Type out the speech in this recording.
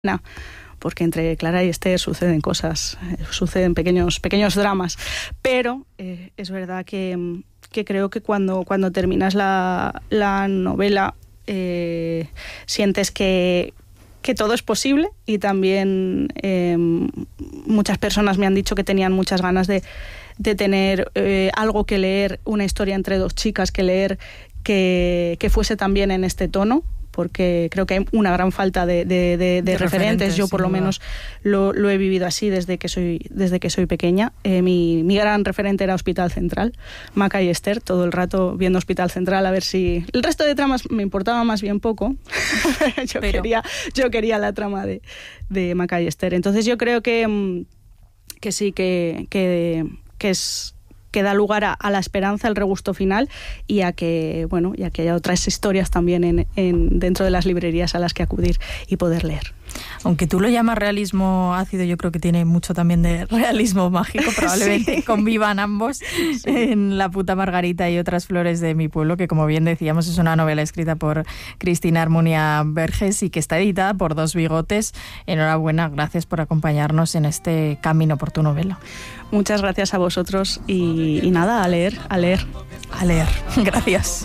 porque entre Clara y Esther suceden cosas, suceden pequeños dramas, pero es verdad que creo que cuando terminas la novela sientes que todo es posible, y también muchas personas me han dicho que tenían muchas ganas de tener algo que leer, una historia entre dos chicas que leer que fuese también en este tono, porque creo que hay una gran falta de referentes. Yo por lo menos lo he vivido así desde que soy pequeña. Mi gran referente era Hospital Central, Maca y Esther, todo el rato viendo Hospital Central, a ver si... El resto de tramas me importaba más bien poco. Yo quería la trama de Maca y Esther. Entonces yo creo que sí, que da lugar a la esperanza, al regusto final, y a que haya otras historias también dentro de las librerías a las que acudir y poder leer. Aunque tú lo llamas realismo ácido, yo creo que tiene mucho también de realismo mágico, probablemente sí. Convivan ambos, sí. En La puta Margarita y otras flores de mi pueblo, que como bien decíamos es una novela escrita por Cristina Armonia Verges y que está editada por Dos Bigotes. Enhorabuena, gracias por acompañarnos en este camino por tu novela. Muchas gracias a vosotros y nada, a leer. Gracias.